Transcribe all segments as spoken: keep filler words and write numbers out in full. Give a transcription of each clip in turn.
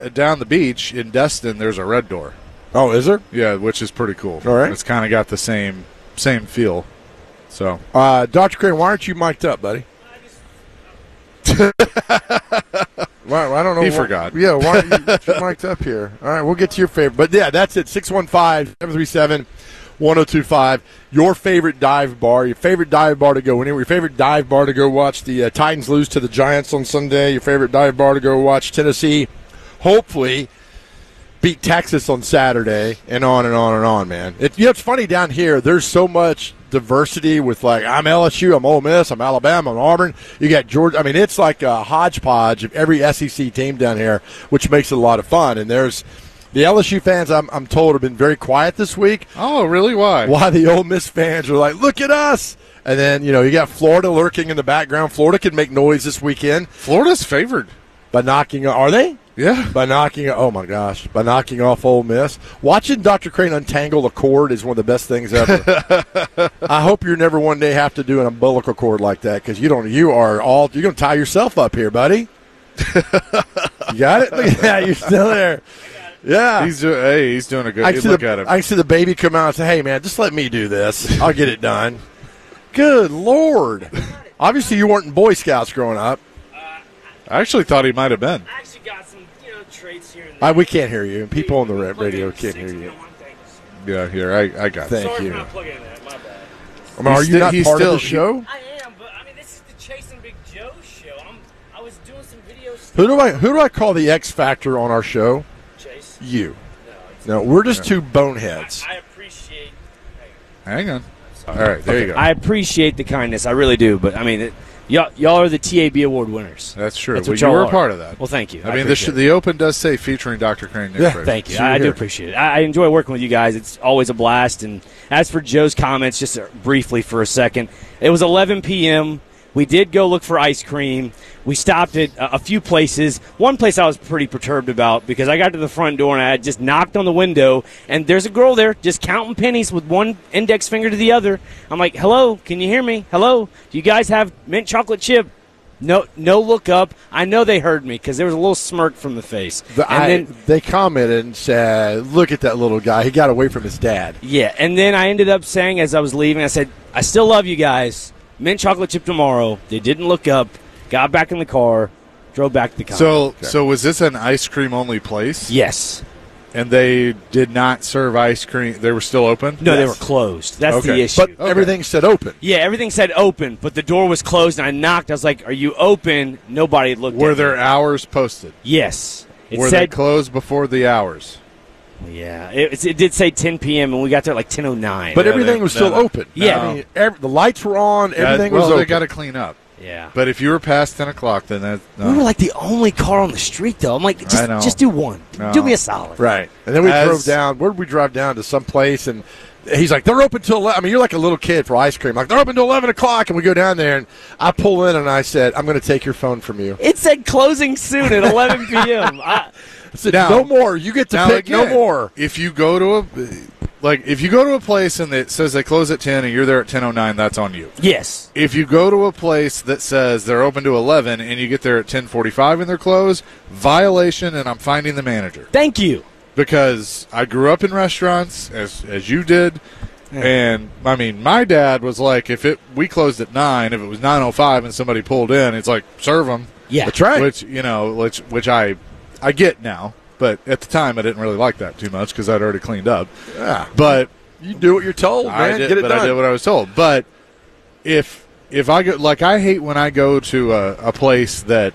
down the beach in Destin, there's a Red Door. Oh, is there? Yeah, which is pretty cool. All right. It's kind of got the same same feel. So, uh, Doctor Crane, why aren't you mic'd up, buddy? Well, I don't know. He why, forgot. Yeah, why aren't you mic'd up here? All right, we'll get to your favorite. But, yeah, that's it, six one five, seven three seven, one oh two five. Your favorite dive bar, your favorite dive bar to go anywhere, your favorite dive bar to go watch the uh, Titans lose to the Giants on Sunday, your favorite dive bar to go watch Tennessee, hopefully, beat Texas on Saturday, and on and on and on, man. It, you know, it's funny down here, there's so much diversity with, like, I'm L S U, I'm Ole Miss, I'm Alabama, I'm Auburn. You got Georgia. I mean, it's like a hodgepodge of every S E C team down here, which makes it a lot of fun. And there's the L S U fans, I'm, I'm told, have been very quiet this week. Oh, really? Why? Why the Ole Miss fans are like, look at us. And then, you know, you got Florida lurking in the background. Florida can make noise this weekend. Florida's favored. By knocking, are they? Yeah. By knocking, oh my gosh, by knocking off Ole Miss. Watching Doctor Crane untangle a cord is one of the best things ever. I hope you never one day have to do an umbilical cord like that, because you don't. You are all. You're going to tie yourself up here, buddy. You got it. Look at that. You're still there. Yeah. He's doing. Hey, he's doing a good. I can, see look the, at him. I can see the baby come out and say, "Hey, man, just let me do this. I'll get it done." Good Lord. Obviously, you weren't in Boy Scouts growing up. I actually thought he might have been. I actually got some, you know, traits here and there. I, we can't hear you. People on the radio can't hear you. Yeah, here, I, I got Thank it. you. Sorry for not plugging in that. My bad. I mean, are you not he's part still, of the show? I am, but I mean, this is the Chasing Big Joe show. I'm, I was doing some videos. Who do I who do I call the X Factor on our show? Chase? You. No, it's No, we're just two boneheads. I, I appreciate. Hang on. All right, there you go. I appreciate the kindness. I really do. But I mean, it, y'all, y'all are the T A B award winners. That's true. That's well, what you y'all were a are. part of that. Well, thank you. I, I mean, the, sh- appreciate it. the Open does say featuring Doctor Crane. Nick Yeah, Frazier. Thank you. So I, I you're do here. appreciate it. I, I enjoy working with you guys. It's always a blast. And as for Joe's comments, just briefly for a second, it was eleven p.m. We did go look for ice cream. We stopped at a few places. One place I was pretty perturbed about because I got to the front door and I had just knocked on the window, and there's a girl there just counting pennies with one index finger to the other. I'm like, hello, can you hear me? Hello? Do you guys have mint chocolate chip? No, no look up. I know they heard me because there was a little smirk from the face. The, and I, then, they commented and said, look at that little guy. He got away from his dad. yeah, and then I ended up saying as I was leaving, I said, I still love you guys. Mint chocolate chip tomorrow. They didn't look up. Got back in the car. Drove back to the car. So, Okay. so was this an ice cream only place? Yes. And they did not serve ice cream. They were still open. No, they Yes. were closed. That's Okay. the issue. But everything said open. yeah, everything said open, but the door was closed, and I knocked. I was like, are you open? Nobody had looked Were at there me. hours posted? Yes. It were said, they closed before the hours? yeah, it, it did say ten p.m., and we got there at like ten oh nine. But Yeah, everything they- was no, still no. open. Yeah. I mean, every, the lights were on. Everything That- well, was they open. got to clean up. yeah. But if you were past ten o'clock, then that. No. We were like the only car on the street, though. I'm like, just, I know. just do one. No. Do me a solid. Right. And then we As- drove down. Where did we drive down to some place? And he's like, they're open till eleven. I mean, you're like a little kid for ice cream. Like, they're open till eleven o'clock. And we go down there, and I pull in, and I said, I'm going to take your phone from you. It said closing soon at eleven p.m. I, I said, Now- no more. You get to Now, pick again, no more. If you go to a, like, if you go to a place and it says they close at ten and you're there at ten oh nine, that's on you. yes. If you go to a place that says they're open to eleven and you get there at ten forty-five and they're closed, violation, and I'm finding the manager. Thank you. Because I grew up in restaurants, as as you did, and, I mean, my dad was like, if it we closed at nine, if it was nine oh five and somebody pulled in, it's like, serve them. Yeah. That's right. Which, you know, which, which I, I get now. But at the time, I didn't really like that too much because I'd already cleaned up. Yeah. But You do what you're told, man. I did, get it but done. I did what I was told. But if if I go, like, I hate when I go to a, a place that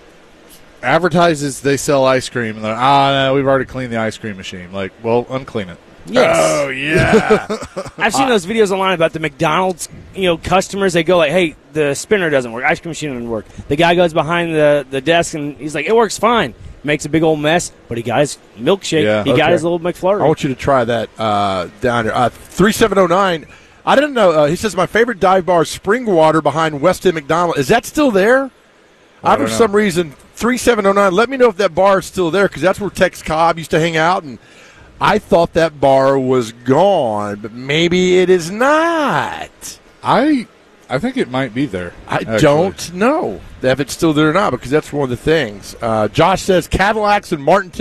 advertises they sell ice cream and they're, ah, no, we've already cleaned the ice cream machine. Like, well, unclean it. Yes. Oh, yeah. I've seen those videos online about the McDonald's, you know, customers. They go like, "Hey, the spinner doesn't work. Ice cream machine doesn't work." The guy goes behind the, the desk and he's like, "It works fine." Makes a big old mess, but he got his milkshake. Yeah. he Okay. got his little McFlurry. I want you to try that uh, down here. Uh, three seven oh nine. I didn't know. Uh, he says, my favorite dive bar is Spring Water behind West End McDonald. Is that still there? I, I for don't know. some reason, three seven oh nine, let me know if that bar is still there because that's where Tex Cobb used to hang out. And I thought that bar was gone, but maybe it is not. I I think it might be there. I actually. don't know if it's still there or not because that's one of the things. Uh, Josh says Cadillacs and Martin